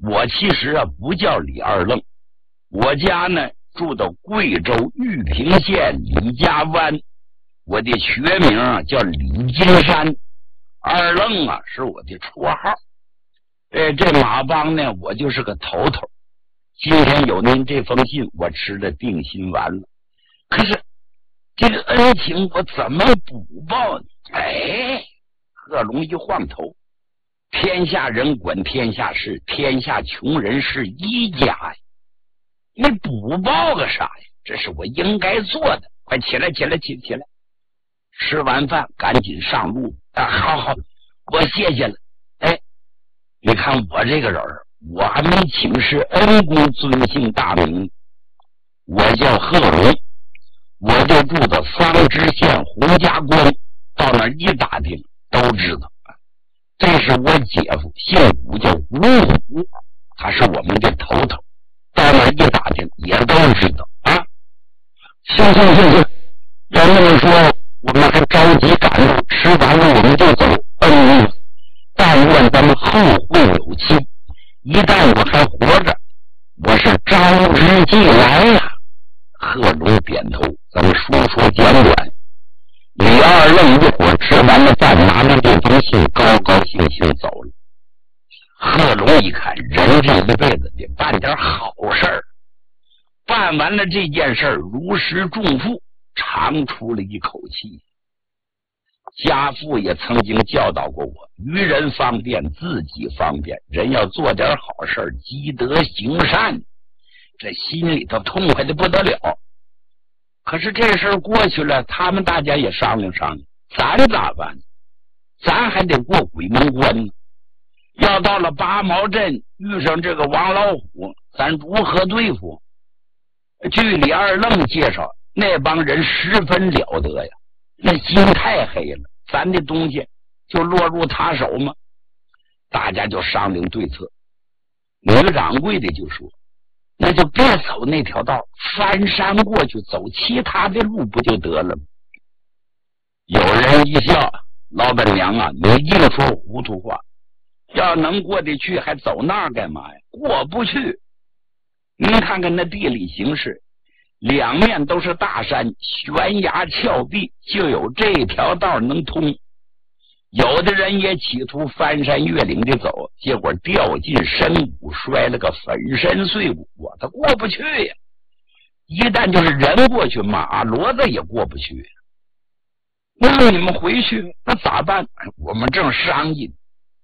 我其实啊不叫李二愣，我家呢住到贵州玉屏县李家湾，我的学名啊叫李金山，二愣啊是我的绰号。这马帮呢我就是个头头。今天有您这封信，我吃了定心丸了。可是这个恩情我怎么补报呢？贺龙一晃头，天下人管天下事，天下穷人是一家呀，你补报个啥呀？这是我应该做的。快起来起来起来！吃完饭赶紧上路啊！好，我谢谢了。你看我这个人，我还没请示恩公尊姓大名，我叫贺龙，我就住到桑植县洪家关，到那一打听都知道，这是我姐夫，姓武，叫吴虎，他是我们的头头，到那一打听也都知道啊。行，要那么说我们还着急赶路，吃完了我们就走。但愿咱们后会有期，一旦我还活着，我是招之即来呀。贺龙点头，咱们说简短。李二愣一会儿吃完了饭，拿着这封信高高兴兴走了。贺龙一看，人这一辈子得办点好事儿，办完了这件事儿，如释重负，长出了一口气。家父也曾经教导过我，于人方便，自己方便，人要做点好事，积德行善，这心里头痛快的不得了。可是这事儿过去了，他们大家也商量商量，咱咋办？咱还得过鬼门关呢。要到了八毛镇遇上这个王老虎，咱如何对付？据李二愣介绍，那帮人十分了得呀，那心太黑了，咱的东西就落入他手吗？大家就商量对策。女掌柜的就说，那就别走那条道，翻山过去，走其他的路不就得了吗？有人一笑，老板娘啊，你净说糊涂话，要能过得去还走那儿干嘛呀？过不去。您看看那地理形势，两面都是大山，悬崖峭壁，就有这条道能通。有的人也企图翻山越岭的走，结果掉进深谷，摔了个粉身碎骨，他过不去呀。一旦就是人过去，马骡子也过不去。那你们回去那咋办？我们正商议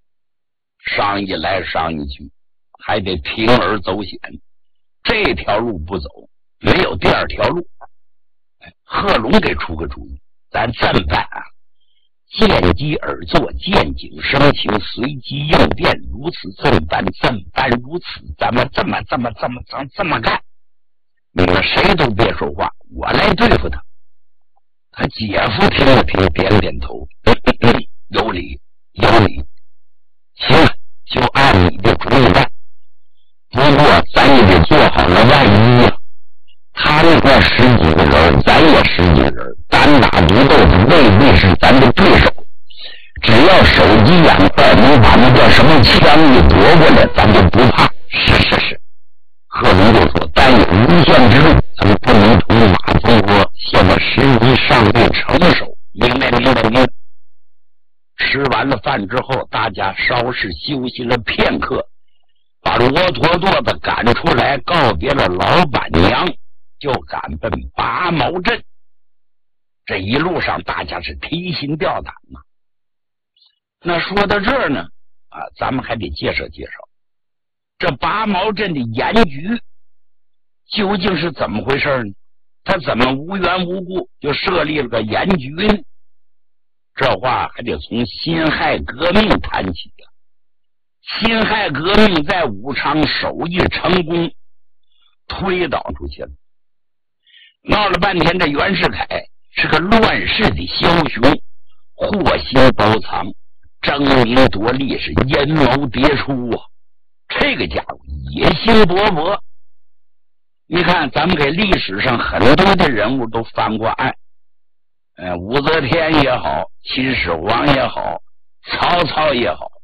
来商议去，还得铤而走险，这条路不走，没有第二条路。贺龙给出个主意，咱这么办啊，见机而作，见景生情，随机应变，如此这般如此，咱们这么干。你们谁都别说话，我来对付他。他姐夫听了听，点点头，有理。行，就按你的主意办。不过咱也得做好了万一呀。他那块十几个人，咱也十几个人，单打独斗的未必是咱的对手。只要手疾眼快，能把那叫什么枪给夺过来，咱就不怕。是。贺龙就说，但有一线之路，咱们不能同马蜂窝，现在时机尚未成熟。明白。吃完了饭之后，大家稍事休息了片刻，把骆驼垛子赶出来，告别了老板娘，就赶奔八毛镇。这一路上大家是提心吊胆呐。那说到这儿呢，咱们还得介绍这八毛镇的盐局究竟是怎么回事呢？他怎么无缘无故就设立了个盐局呢？这话还得从辛亥革命谈起了。辛亥革命在武昌首义成功，推导出去了。闹了半天，这袁世凯是个乱世的枭雄，祸心包藏，争名夺利，是阴谋迭出啊！这个家伙野心勃勃。你看咱们给历史上很多的人物都翻过案，武则天也好，秦始皇也好，曹操也好，